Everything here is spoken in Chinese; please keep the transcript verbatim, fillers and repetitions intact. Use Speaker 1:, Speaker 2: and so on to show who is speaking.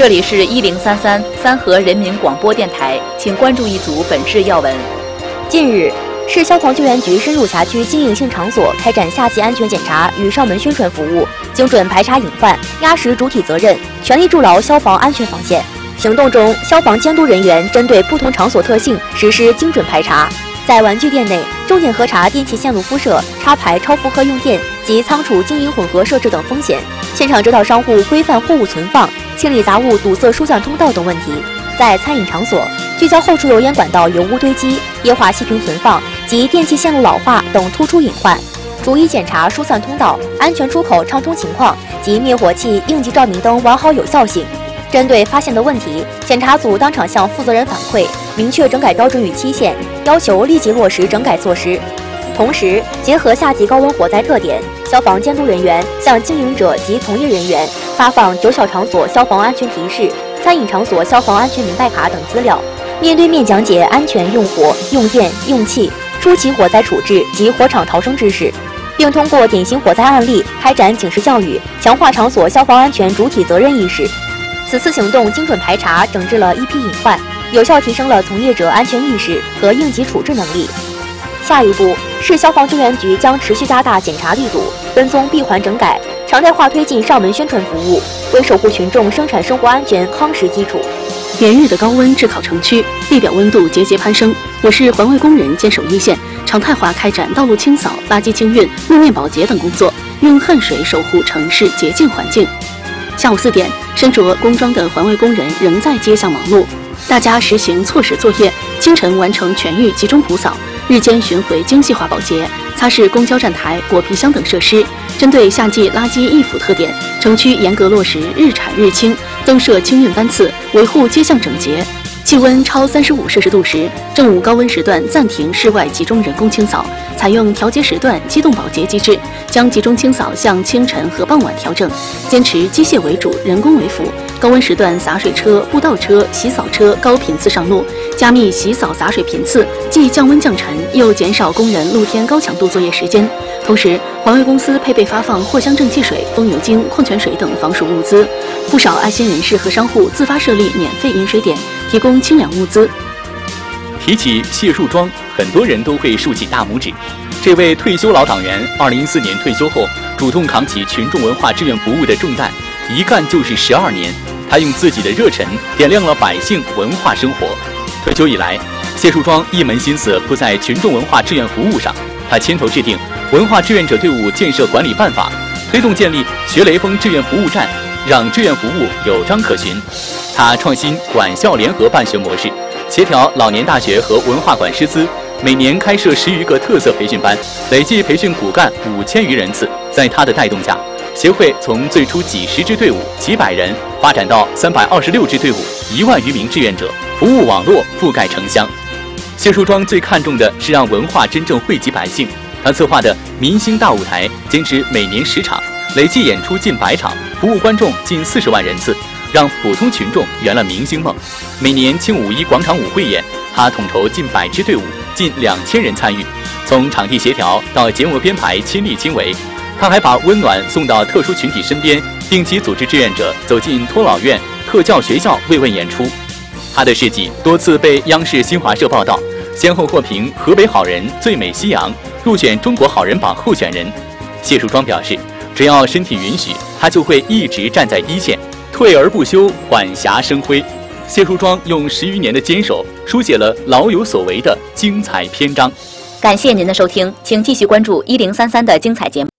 Speaker 1: 这里是一零三三三河人民广播电台，请关注一组本市要闻。
Speaker 2: 近日，市消防救援局深入辖区经营性场所开展夏季安全检查与上门宣传服务，精准排查隐患，压实主体责任，全力筑牢消防安全防线。行动中，消防监督人员针对不同场所特性实施精准排查，在玩具店内重点核查电气线路敷设、插排超负荷用电及仓储经营混合设置等风险，现场指导商户规范货物存放、清理杂物堵塞疏散通道等问题。在餐饮场所，聚焦后厨油烟管道油污堆积、液化气瓶存放及电气线路老化等突出隐患，逐一检查疏散通道、安全出口畅通情况及灭火器、应急照明灯完好有效性。针对发现的问题，检查组当场向负责人反馈，明确整改标准与期限，要求立即落实整改措施。同时，结合夏季高温火灾特点，消防监督人员向经营者及从业人员发放九小场所消防安全提示、餐饮场所消防安全明白卡等资料，面对面讲解安全用火、用电、用气、初期火灾处置及火场逃生知识，并通过典型火灾案例开展警示教育，强化场所消防安全主体责任意识。此次行动精准排查整治了一批隐患，有效提升了从业者安全意识和应急处置能力。下一步，市消防救援局将持续加大检查力度，跟踪闭环整改，常态化推进上门宣传服务，为守护群众生产生活安全夯实基础。
Speaker 3: 连日的高温炙烤城区，地表温度节节攀升。我市环卫工人坚守一线，常态化开展道路清扫、垃圾清运、路面保洁等工作，用汗水守护城市洁净环境。下午四点，身着工装的环卫工人仍在街巷忙碌，大家实行错时作业，清晨完成全域集中普扫，日间巡回精细化保洁，擦拭公交站台、果皮箱等设施。针对夏季垃圾易腐特点，城区严格落实日产日清，增设清运班次，维护街巷整洁。气温超三十五摄氏度时，正午高温时段暂停室外集中人工清扫，采用调节时段机动保洁机制，将集中清扫向清晨和傍晚调整，坚持机械为主、人工为辅。高温时段洒水车、步道车、洗扫车高频次上路，加密洗扫洒水频次，既降温降尘，又减少工人露天高强度作业时间。同时，环卫公司配备发放藿香正气水、风油精、矿泉水等防暑物资，不少爱心人士和商户自发设立免费饮水点，提供清凉物资。
Speaker 4: 提起谢树庄，很多人都会竖起大拇指。这位退休老党员，二零一四年退休后，主动扛起群众文化志愿服务的重担，一干就是十二年。他用自己的热忱点亮了百姓文化生活。退休以来，谢树庄一门心思扑在群众文化志愿服务上。他牵头制定《文化志愿者队伍建设管理办法》，推动建立学雷锋志愿服务站，让志愿服务有章可循。他创新管校联合办学模式，协调老年大学和文化馆师资，每年开设十余个特色培训班，累计培训骨干五千余人次。在他的带动下，协会从最初几十支队伍、几百人，发展到三百二十六支队伍、一万余名志愿者，服务网络覆盖城乡。谢树庄最看重的是让文化真正惠及百姓。他策划的明星大舞台，坚持每年十场，累计演出近百场，服务观众近四十万人次，让普通群众圆了明星梦。每年庆五一广场舞汇演，他统筹近百支队伍，近两千人参与，从场地协调到节目编排，亲力亲为。他还把温暖送到特殊群体身边，定期组织志愿者走进托老院、特教学校慰问演出。他的事迹多次被央视新华社报道，先后获评河北好人、最美夕阳，入选中国好人榜候选人。谢树庄表示，只要身体允许，他就会一直站在一线，退而不休，晚霞生辉。谢树庄用十余年的坚守，书写了老有所为的精彩篇章。
Speaker 1: 感谢您的收听，请继续关注一零三三的精彩节目。